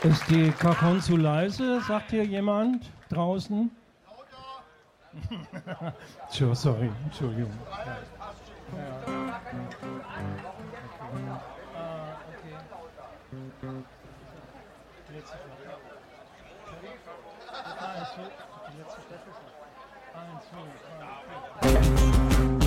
Ist die Cajon zu leise? Sagt hier jemand draußen? Sorry, Entschuldigung. Ja. Okay.